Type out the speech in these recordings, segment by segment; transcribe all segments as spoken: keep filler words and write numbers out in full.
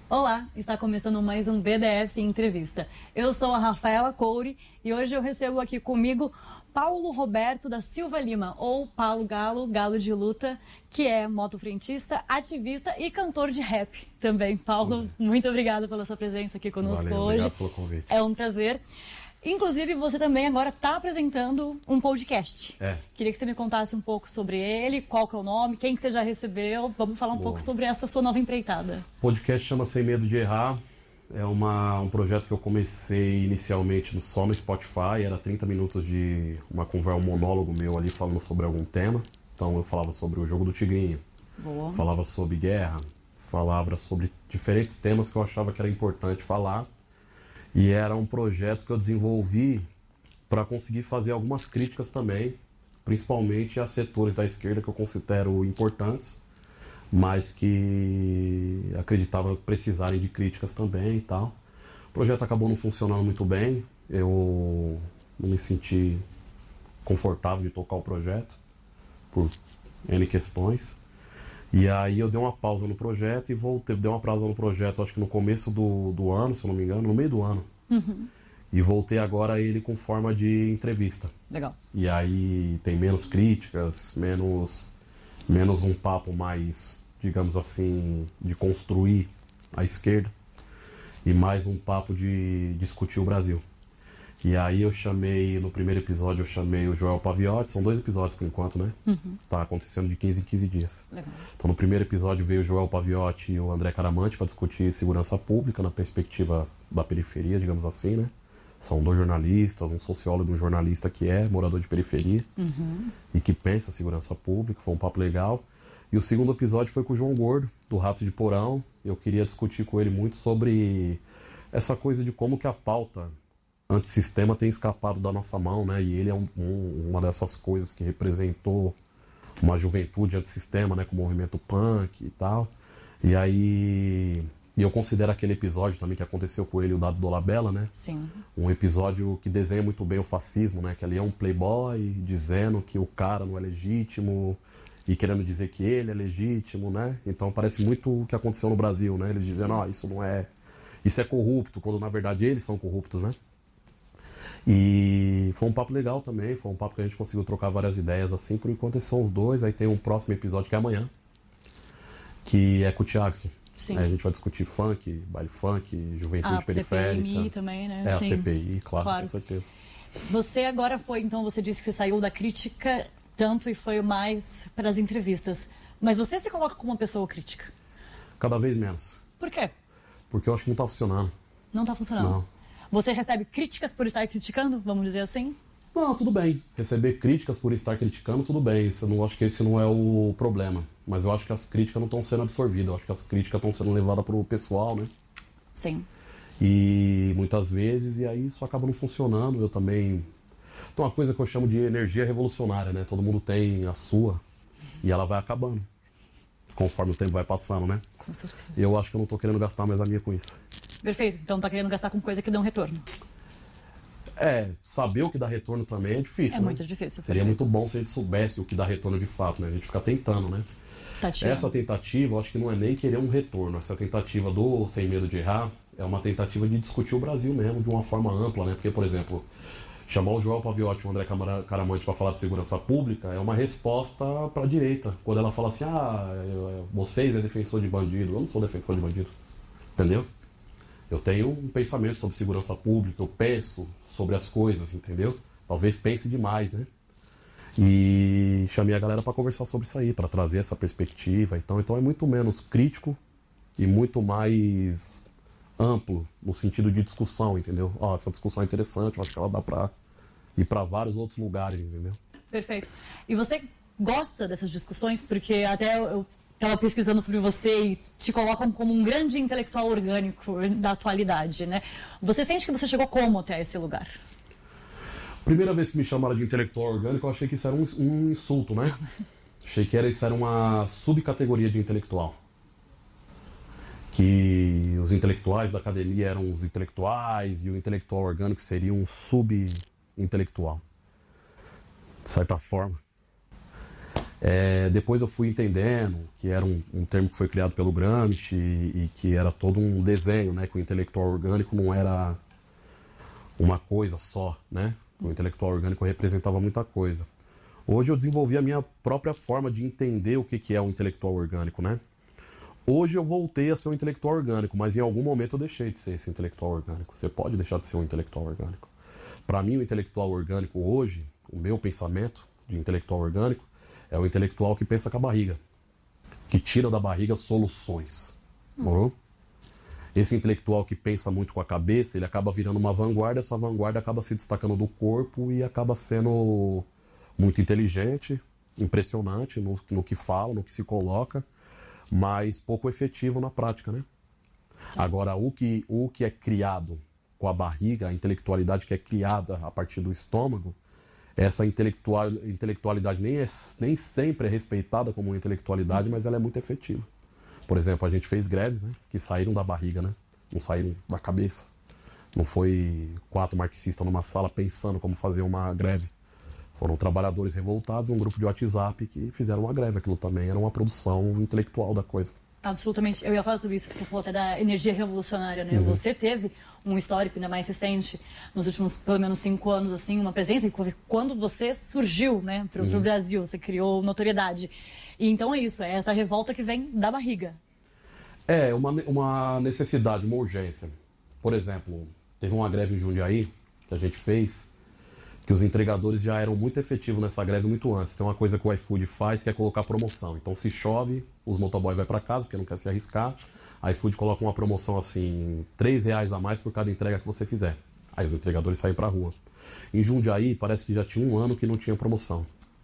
Olá, está começando mais um B D F Entrevista. Eu sou a Rafaela Coure e hoje eu recebo aqui comigo Paulo Roberto da Silva Lima, ou Paulo Galo, Galo de Luta, que é motofrentista, ativista e cantor de rap também. Paulo, muito obrigada pela sua presença aqui conosco Valeu, hoje. Obrigado pelo convite. É um prazer. Inclusive, você também agora está apresentando um podcast. É. Queria que você me contasse um pouco sobre ele, qual que é o nome, quem que você já recebeu. Vamos falar um Boa. pouco sobre essa sua nova empreitada. O podcast chama Sem Medo de Errar. É uma, um projeto que eu comecei inicialmente só no Spotify. Era trinta minutos de uma conversa, um monólogo meu ali falando sobre algum tema. Então eu falava sobre o jogo do Tigrinho. Boa. Falava sobre guerra. Falava sobre diferentes temas que eu achava que era importante falar. E era um projeto que eu desenvolvi para conseguir fazer algumas críticas também, principalmente a setores da esquerda que eu considero importantes, mas que acreditava precisarem de críticas também e tal. O projeto acabou não funcionando muito bem, eu não me senti confortável de tocar o projeto, por N questões. E aí eu dei uma pausa no projeto e voltei, dei uma pausa no projeto acho que no começo do, do ano, se eu não me engano, no meio do ano. Uhum. E voltei agora a ele com forma de entrevista. Legal. E aí tem menos críticas, menos, menos um papo mais, digamos assim, de construir a esquerda. E mais um papo de discutir o Brasil. E aí eu chamei, no primeiro episódio eu chamei o Joel Paviotti, são dois episódios por enquanto, né? Uhum. Tá acontecendo de quinze em quinze dias. Legal. Então no primeiro episódio veio o Joel Paviotti e o André Caramante para discutir segurança pública na perspectiva da periferia, digamos assim, né? São dois jornalistas, um sociólogo e um jornalista que é morador de periferia Uhum. e que pensa segurança pública, foi um papo legal. E o segundo episódio foi com o João Gordo, do Rato de Porão. Eu queria discutir com ele muito sobre essa coisa de como que a pauta antissistema tem escapado da nossa mão, né? E ele é um, um, uma dessas coisas que representou uma juventude antissistema, né? Com o movimento punk e tal. E aí... E eu considero aquele episódio também que aconteceu com ele, o Dado Dolabella, né? Sim. Um episódio que desenha muito bem o fascismo, né? Que ali é um playboy dizendo que o cara não é legítimo e querendo dizer que ele é legítimo, né? Então parece muito o que aconteceu no Brasil, né? Eles dizendo, ó, oh, isso não é... Isso é corrupto, quando na verdade eles são corruptos, né? E foi um papo legal também, foi um papo que a gente conseguiu trocar várias ideias assim. Por enquanto esses são os dois, aí tem um próximo episódio que é amanhã, que é com o Thiagson. Sim. Aí a gente vai discutir funk, baile funk, juventude Ah, periférica. C P M I também, né? É, Sim. a C P I, claro, Claro. com certeza. Você agora foi, então, você disse que você saiu da crítica tanto e foi mais para as entrevistas. Mas você se coloca como uma pessoa crítica? Cada vez menos. Por quê? Porque eu acho que não tá funcionando. Não está funcionando? Não. Você recebe críticas por estar criticando, vamos dizer assim? Não, tudo bem. Receber críticas por estar criticando, tudo bem. Eu não acho que esse não é o problema. Mas eu acho que as críticas não estão sendo absorvidas. Eu acho que as críticas estão sendo levadas pro pessoal, né? Sim. E muitas vezes, e aí isso acaba não funcionando. Eu também... Então, uma coisa que eu chamo de energia revolucionária, né? Todo mundo tem a sua e ela vai acabando. Conforme o tempo vai passando, né? Com certeza. Eu acho que eu não tô querendo gastar mais a minha com isso. Perfeito. Então tá querendo gastar com coisa que dão retorno. É, saber o que dá retorno também é difícil, É né? muito difícil. Seria perfeito. muito bom se a gente soubesse o que dá retorno de fato, né? A gente fica tentando, né? Tatiana. Essa tentativa, eu acho que não é nem querer um retorno. Essa tentativa do Sem Medo de Errar é uma tentativa de discutir o Brasil mesmo de uma forma ampla, né? Porque, por exemplo, chamar o Joel Paviotti e o André Caramante para falar de segurança pública é uma resposta para a direita. Quando ela fala assim, ah, vocês é defensor de bandido. Eu não sou defensor de bandido. Entendeu? Eu tenho um pensamento sobre segurança pública, eu penso sobre as coisas, entendeu? Talvez pense demais, né? E chamei a galera para conversar sobre isso aí, para trazer essa perspectiva. Então, então é muito menos crítico e muito mais amplo no sentido de discussão, entendeu? Ó, essa discussão é interessante, eu acho que ela dá para ir para vários outros lugares, entendeu? Perfeito. E você gosta dessas discussões? Porque até eu estava pesquisando sobre você e te colocam como um grande intelectual orgânico da atualidade, né? Você sente que você chegou como até esse lugar? Primeira vez que me chamaram de intelectual orgânico, eu achei que isso era um, um insulto, né? Achei que era, isso era uma subcategoria de intelectual. Que os intelectuais da academia eram os intelectuais e o intelectual orgânico seria um sub-intelectual. De certa forma. É, depois eu fui entendendo que era um, um termo que foi criado pelo Gramsci e, e que era todo um desenho, né? Que o intelectual orgânico não era uma coisa só, né? O intelectual orgânico representava muita coisa. Hoje eu desenvolvi a minha própria forma de entender o que, que é um intelectual orgânico, né? Hoje eu voltei a ser um intelectual orgânico, mas em algum momento eu deixei de ser esse intelectual orgânico. Você pode deixar de ser um intelectual orgânico. Para mim, o intelectual orgânico hoje, o meu pensamento de intelectual orgânico, é o intelectual que pensa com a barriga, que tira da barriga soluções. Hum. Esse intelectual que pensa muito com a cabeça, ele acaba virando uma vanguarda, essa vanguarda acaba se destacando do corpo e acaba sendo muito inteligente, impressionante no, no que fala, no que se coloca, mas pouco efetivo na prática, né? Agora, o que, o que é criado com a barriga, a intelectualidade que é criada a partir do estômago, essa intelectual, intelectualidade nem, é, nem sempre é respeitada como intelectualidade, mas ela é muito efetiva. Por exemplo, a gente fez greves, né, que saíram da barriga, né? Não saíram da cabeça. Não foi quatro marxistas numa sala pensando como fazer uma greve. Foram trabalhadores revoltados, um grupo de WhatsApp que fizeram uma greve. Aquilo também era uma produção intelectual da coisa. Absolutamente. Eu ia falar sobre isso, que você falou até da energia revolucionária, né? Uhum. Você teve um histórico ainda mais recente, nos últimos pelo menos cinco anos, assim, uma presença, quando você surgiu, né, para o uhum. Brasil, você criou notoriedade. E então é isso, é essa revolta que vem da barriga. É, uma, uma necessidade, uma urgência. Por exemplo, teve uma greve em Jundiaí, que a gente fez, que os entregadores já eram muito efetivos nessa greve muito antes. Tem uma coisa que o iFood faz, que é colocar promoção. Então, se chove, os motoboys vão para casa, porque não quer se arriscar. A iFood coloca uma promoção assim, três reais a mais por cada entrega que você fizer. Aí os entregadores saem para a rua. Em Jundiaí, parece que já tinha um ano que não tinha promoção.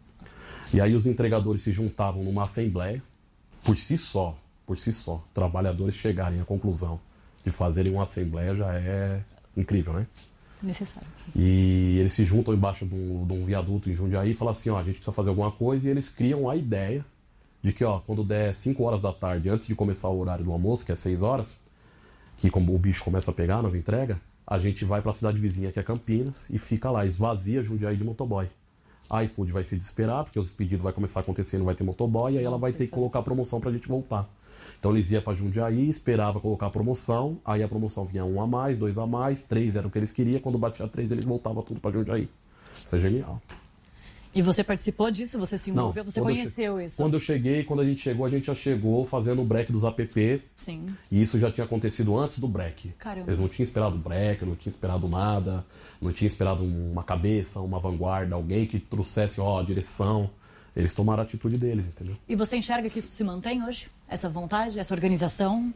E aí os entregadores se juntavam numa assembleia, por si só, por si só, trabalhadores chegarem à conclusão de fazerem uma assembleia já é incrível, né? Necessário. E eles se juntam embaixo de um, de um viaduto em Jundiaí e falam assim, ó, a gente precisa fazer alguma coisa, e eles criam a ideia de que, ó, quando der cinco horas da tarde, antes de começar o horário do almoço, que é seis horas, que como o bicho começa a pegar nas entregas, a gente vai para a cidade vizinha, que é Campinas, e fica lá, esvazia Jundiaí de motoboy. A iFood vai se desesperar, porque os pedidos vai começar a acontecer e não vai ter motoboy, e aí ela vai ter que colocar a promoção pra gente voltar. Então eles iam para Jundiaí, esperava colocar a promoção, aí a promoção vinha um a mais, dois a mais, três era o que eles queriam, quando batia três eles voltavam tudo para Jundiaí. Isso é genial. E você participou disso? Você se envolveu? Não, você conheceu che... isso? Quando eu cheguei, quando a gente chegou, a gente já chegou fazendo o break dos app. Sim. E isso já tinha acontecido antes do break. Caramba. Eles não tinham esperado o break, não tinham esperado nada, não tinham esperado uma cabeça, uma vanguarda, alguém que trouxesse, ó, a direção. Eles tomaram a atitude deles, entendeu? E você enxerga que isso se mantém hoje? Essa vontade, essa organização?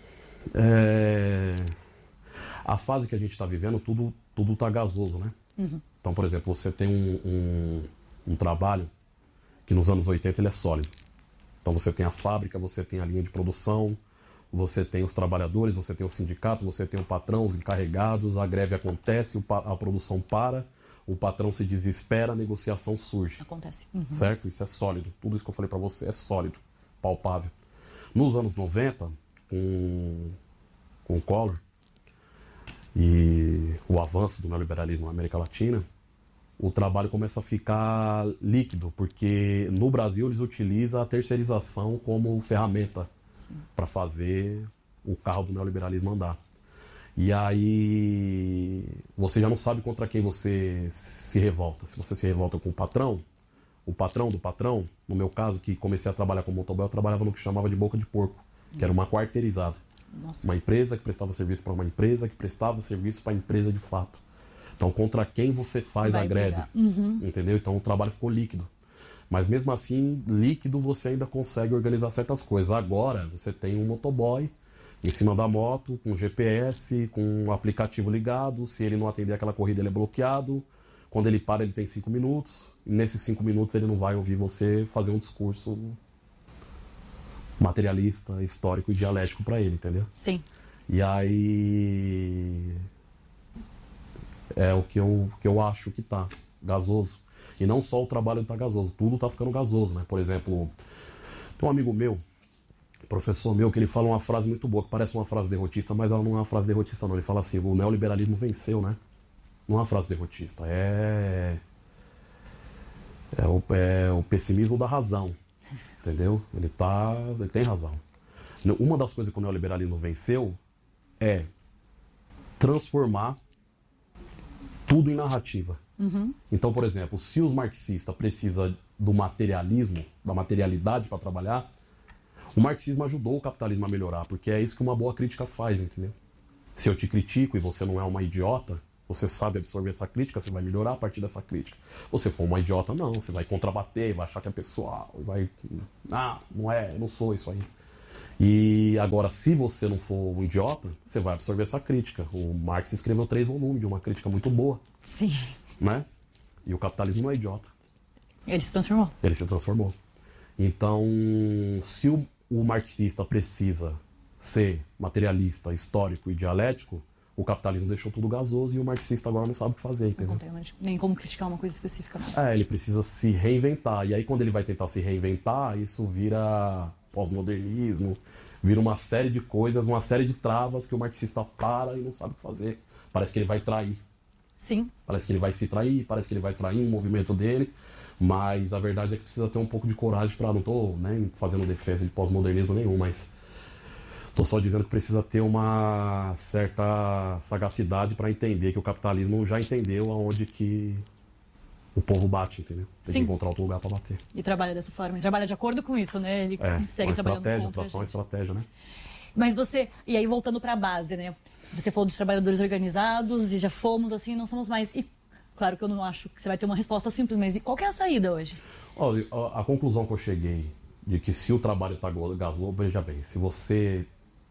É... A fase que a gente está vivendo, tudo tudo tá gasoso, né? Uhum. Então, por exemplo, você tem um, um, um trabalho que nos anos oitenta ele é sólido. Então você tem a fábrica, você tem a linha de produção, você tem os trabalhadores, você tem o sindicato, você tem o patrão, os encarregados, a greve acontece, a produção para, o patrão se desespera, a negociação surge. Acontece. Uhum. Certo? Isso é sólido. Tudo isso que eu falei para você é sólido, palpável. Nos anos noventa, com, com o Collor e o avanço do neoliberalismo na América Latina, o trabalho começa a ficar líquido, porque no Brasil eles utilizam a terceirização como ferramenta para fazer o carro do neoliberalismo andar. E aí você já não sabe contra quem você se revolta. Se você se revolta com o patrão, o patrão do patrão, no meu caso, que comecei a trabalhar com motoboy, eu trabalhava no que chamava de boca de porco, que era uma quarteirizada. Nossa. Uma empresa que prestava serviço para uma empresa que prestava serviço para a empresa de fato. Então, contra quem você faz Vai a greve, uhum. entendeu? Então, o trabalho ficou líquido. Mas, mesmo assim, líquido, você ainda consegue organizar certas coisas. Agora, você tem um motoboy em cima da moto, com G P S, com o aplicativo ligado. Se ele não atender aquela corrida, ele é bloqueado. Quando ele para, ele tem cinco minutos. E nesses cinco minutos, ele não vai ouvir você fazer um discurso materialista, histórico e dialético para ele, entendeu? Sim. E aí... é o que eu, que eu acho que tá gasoso. E não só o trabalho tá gasoso, tudo tá ficando gasoso, né? Por exemplo, tem um amigo meu, professor meu, que ele fala uma frase muito boa, que parece uma frase derrotista, mas ela não é uma frase derrotista não. Ele fala assim, o neoliberalismo venceu, né? Não é uma frase derrotista, é... É o, é o pessimismo da razão, entendeu? Ele, tá, ele tem razão. Uma das coisas que o neoliberalismo venceu é transformar tudo em narrativa. Uhum. Então, por exemplo, se os marxistas precisam do materialismo, da materialidade para trabalhar, o marxismo ajudou o capitalismo a melhorar, porque é isso que uma boa crítica faz, entendeu? Se eu te critico e você não é uma idiota, você sabe absorver essa crítica, você vai melhorar a partir dessa crítica. Se você for uma idiota, não, você vai contrabater, vai achar que é pessoal, vai... Ah, não é, eu não sou isso aí. E agora, se você não for um idiota, você vai absorver essa crítica. O Marx escreveu três volumes de uma crítica muito boa. Sim. Né? E o capitalismo não é idiota. Ele se transformou. Ele se transformou. Então, se o, o marxista precisa ser materialista, histórico e dialético, o capitalismo deixou tudo gasoso e o marxista agora não sabe o que fazer, entendeu? Não tem nem como criticar uma coisa específica mais. É, ele precisa se reinventar. E aí, quando ele vai tentar se reinventar, isso vira pós-modernismo, vira uma série de coisas, uma série de travas que o marxista para e não sabe o que fazer. Parece que ele vai trair. Sim. Parece que ele vai se trair, parece que ele vai trair um movimento dele, mas a verdade é que precisa ter um pouco de coragem para... Não estou nem fazendo defesa de pós-modernismo nenhum, mas estou só dizendo que precisa ter uma certa sagacidade para entender que o capitalismo já entendeu aonde que o povo bate, entendeu? Tem Sim. que encontrar outro lugar para bater. E trabalha dessa forma, e trabalha de acordo com isso, né? Ele É, segue uma trabalhando estratégia, contra a tração, gente. estratégia, né? Mas você, e aí voltando para a base, né? Você falou dos trabalhadores organizados e já fomos assim, não somos mais. E claro que eu não acho que você vai ter uma resposta simples, mas e qual que é a saída hoje? Olha, a, a conclusão que eu cheguei de que se o trabalho está gasoso, veja bem, se você,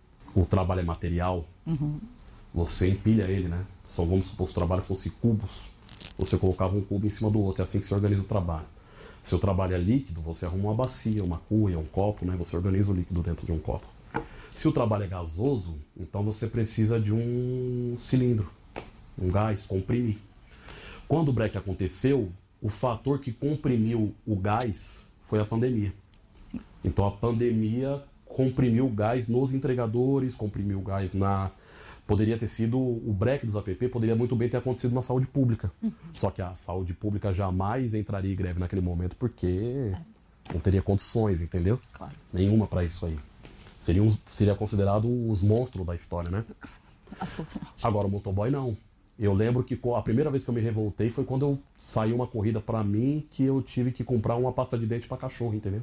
o trabalho é material, uhum. você empilha ele, né? Só vamos supor que o trabalho fosse cubos, você colocava um cubo em cima do outro, é assim que se organiza o trabalho. Se o trabalho é líquido, você arruma uma bacia, uma cuia, um copo, né? Você organiza o líquido dentro de um copo. Se o trabalho é gasoso, então você precisa de um cilindro, um gás, comprimir. Quando o break aconteceu, o fator que comprimiu o gás foi a pandemia. Sim. Então a pandemia comprimiu o gás nos entregadores, comprimiu o gás na... Poderia ter sido, o break dos A P P poderia muito bem ter acontecido na saúde pública. Uhum. Só que a saúde pública jamais entraria em greve naquele momento porque não teria condições, entendeu? Claro. Nenhuma para isso aí. Seria, um, seria considerado os monstros da história, né? Absolutamente. Agora, o motoboy não. Eu lembro que a primeira vez que eu me revoltei foi quando eu saí uma corrida pra mim que eu tive que comprar uma pasta de dente pra cachorro, entendeu?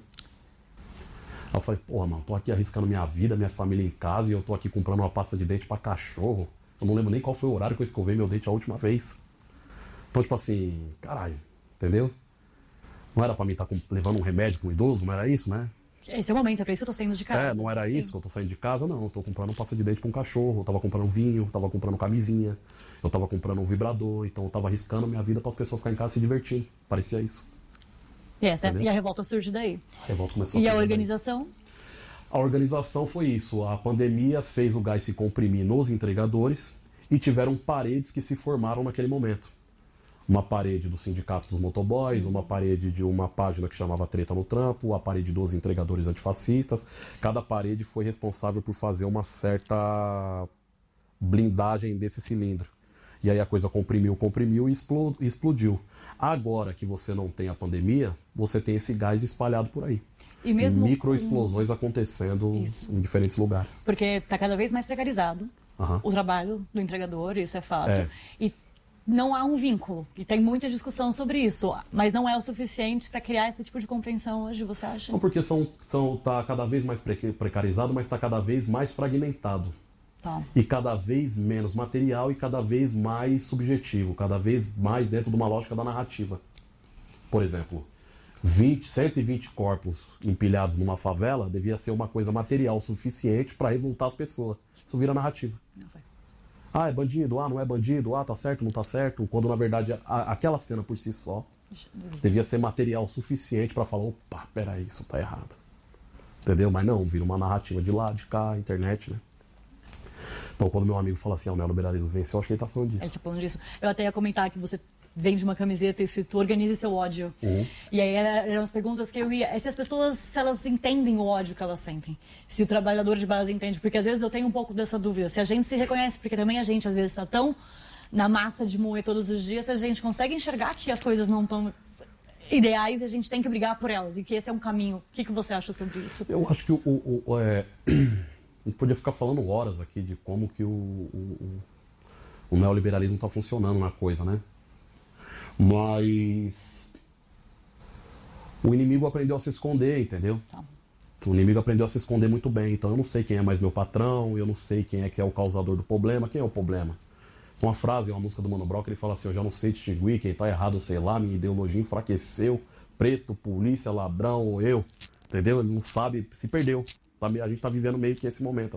Aí eu falei, porra, mano, tô aqui arriscando minha vida, minha família em casa e eu tô aqui comprando uma pasta de dente pra cachorro. Eu não lembro nem qual foi o horário que eu escovei meu dente a última vez. Então, tipo assim, caralho, entendeu? Não era pra mim estar tá levando um remédio com um idoso, não era isso, né? Esse é o momento, é pra isso que eu tô saindo de casa. É, não era Sim. isso que eu tô saindo de casa, não. Eu tô comprando pasta de dente pra um cachorro, eu tava comprando vinho, eu tava comprando camisinha, eu tava comprando um vibrador, então eu tava arriscando minha vida para as pessoas ficarem em casa se divertindo. Parecia isso. E, essa, e a revolta surge daí. A revolta começou e a a organização? Daí. A organização foi isso. A pandemia fez o gás se comprimir nos entregadores e tiveram paredes que se formaram naquele momento. Uma parede do sindicato dos motoboys, uma parede de uma página que chamava Treta no Trampo, a parede dos entregadores antifascistas. Cada parede foi responsável por fazer uma certa blindagem desse cilindro. E aí a coisa comprimiu, comprimiu e explodiu. Agora que você não tem a pandemia, você tem esse gás espalhado por aí. E mesmo microexplosões com... acontecendo Isso. em diferentes lugares. Porque está cada vez mais precarizado uhum. o trabalho do entregador, isso é fato. É. E não há um vínculo. E tem muita discussão sobre isso. Mas não é o suficiente para criar esse tipo de compreensão hoje, você acha? Não, porque são, são, tá cada vez mais precarizado, mas está cada vez mais fragmentado. Tá. E cada vez menos material e cada vez mais subjetivo. Cada vez mais dentro de uma lógica da narrativa. Por exemplo, vinte, cento e vinte corpos empilhados numa favela devia ser uma coisa material suficiente para revoltar as pessoas. Isso vira narrativa. Não vai. Ah, é bandido, ah, não é bandido, ah, tá certo, não tá certo. Quando, na verdade, a, aquela cena por si só devia ser material suficiente para falar, opa, peraí, isso tá errado. Entendeu? Mas não, vira uma narrativa de lá, de cá, internet, né? Então, quando meu amigo fala assim, ah, o neoliberalismo venceu, eu acho que ele tá falando disso. Ele tá falando disso. Eu até ia comentar que você vende uma camiseta escrito organize seu ódio. Uhum. E aí eram as perguntas que eu ia... Se as pessoas, se elas entendem o ódio que elas sentem. Se o trabalhador de base entende. Porque às vezes eu tenho um pouco dessa dúvida. Se a gente se reconhece, porque também a gente às vezes está tão na massa de moer todos os dias, se a gente consegue enxergar que as coisas não estão... ideais e a gente tem que brigar por elas e que esse é um caminho. O que, que você acha sobre isso? Eu acho que o, o, o, é... a gente podia ficar falando horas aqui de como que o, o, o neoliberalismo está funcionando na coisa, né? Mas o inimigo aprendeu a se esconder, entendeu? Tá. O inimigo aprendeu a se esconder muito bem, então eu não sei quem é mais meu patrão, eu não sei quem é que é o causador do problema, quem é o problema. Uma frase, uma música do Mano Brown, que ele fala assim: eu já não sei distinguir quem tá errado, sei lá, minha ideologia enfraqueceu, preto, polícia, ladrão ou eu, entendeu? Ele não sabe, se perdeu. A gente tá vivendo meio que esse momento.